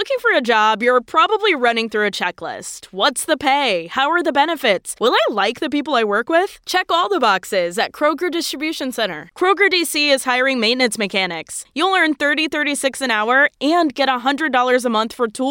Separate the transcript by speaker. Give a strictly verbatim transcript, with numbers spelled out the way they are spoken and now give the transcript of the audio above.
Speaker 1: looking for a job, you're probably running through a checklist. What's the pay? How are the benefits? Will I like the people I work with? Check all the boxes at Kroger Distribution Center. Kroger D C is hiring maintenance mechanics. You'll earn thirty dollars and thirty-six cents an hour and get one hundred dollars a month for tools